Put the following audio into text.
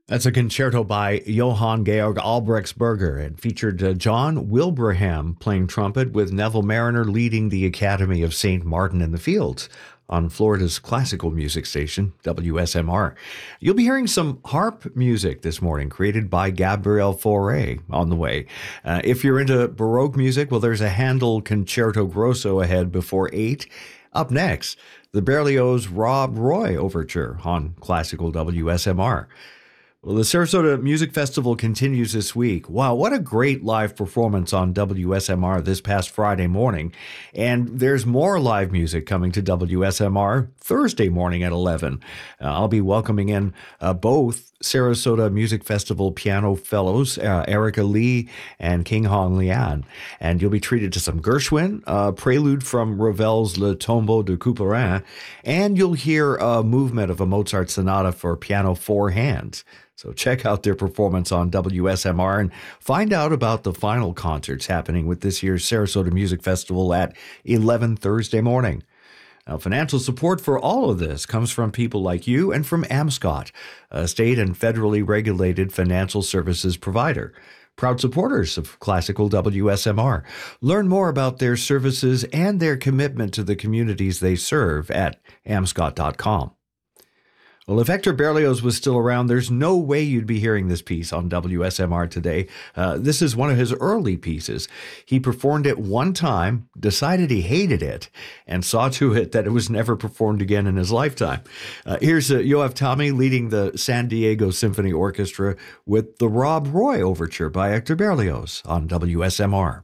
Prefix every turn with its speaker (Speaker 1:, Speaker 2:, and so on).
Speaker 1: That's a concerto by Johann Georg Albrechtsberger and featured John Wilbraham playing trumpet with Neville Mariner leading the Academy of St. Martin in the Fields on Florida's classical music station, WSMR. You'll be hearing some harp music this morning created by Gabriel Fauré on the way. If you're into Baroque music, well, there's a Handel Concerto Grosso ahead before 8. Up next, the Berlioz Rob Roy Overture on classical WSMR. Well, the Sarasota Music Festival continues this week. Wow, what a great live performance on WSMR this past Friday morning. And there's more live music coming to WSMR Thursday morning at 11. I'll be welcoming in both Sarasota Music Festival piano fellows, Erica Lee and King Hong Lian. And you'll be treated to some Gershwin, prelude from Ravel's Le Tombeau de Couperin, and you'll hear a movement of a Mozart sonata for piano 4 hands. So check out their performance on WSMR and find out about the final concerts happening with this year's Sarasota Music Festival at 11 Thursday morning. Now, financial support for all of this comes from people like you and from Amscot, a state and federally regulated financial services provider. Proud supporters of classical WSMR. Learn more about their services and their commitment to the communities they serve at amscot.com. Well, if Hector Berlioz was still around, there's no way you'd be hearing this piece on WSMR today. This is one of his early pieces. He performed it one time, decided he hated it, and saw to it that it was never performed again in his lifetime. Here's Yoav Tami leading the San Diego Symphony Orchestra with the Rob Roy Overture by Hector Berlioz on WSMR.